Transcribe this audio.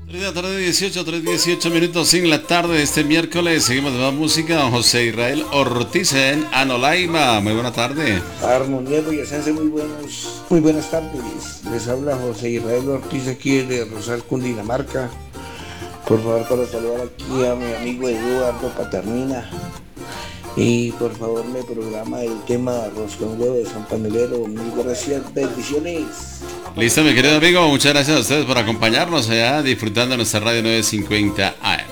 3:18 minutos en la tarde de este miércoles. Seguimos de más música. Don José Israel Ortiz en Anolaima. Muy buena tarde. Armonía Boyacense, muy buenas tardes. Les habla José Israel Ortiz aquí de Rosal, Cundinamarca. Por favor, para saludar aquí a mi amigo Eduardo Paternina. Y por favor me programa el tema Arroz con Huevo de San Panelero. Mil gracias, bendiciones. Listo, mi querido amigo. Muchas gracias a ustedes por acompañarnos allá disfrutando de nuestra radio 950 AM.